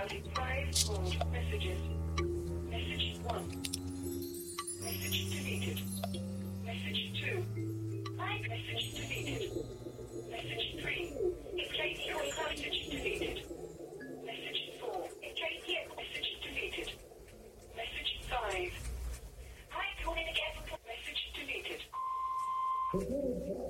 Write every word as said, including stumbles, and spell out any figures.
allowed in five stored messages. Message one. Message deleted. Message two. iMessage deleted. Message three. In case your message deleted. Message four. In case your message deleted. Message five. Hi, calling again. Message deleted.